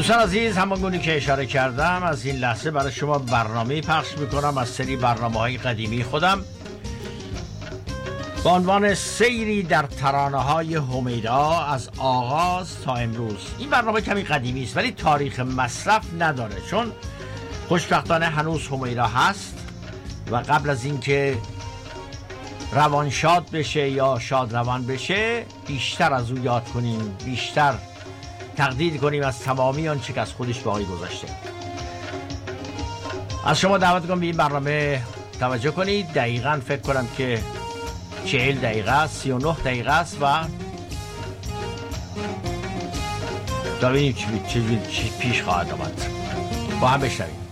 دوستان عزیز، همانگونه که اشاره کردم از این لحظه برای شما برنامه پخش میکنم از سری برنامه‌های قدیمی خودم با عنوان سیری در ترانه‌های همیرا از آغاز تا امروز. این برنامه کمی قدیمی است ولی تاریخ مصرف نداره، چون خوشبختانه هنوز همیرا هست و قبل از اینکه روانشاد بشه یا شاد روان بشه بیشتر از او یاد کنیم، بیشتر تقدیر کنیم از تمامی آنچه که از خودش باقی گذاشته. از شما دعوت کنم به این برنامه توجه کنید. دقیقاً فکر کنم که 40 دقیقه است، 39 دقیقه است و تا ببینیم چی پیش خواهد آمد. با هم بشنویم.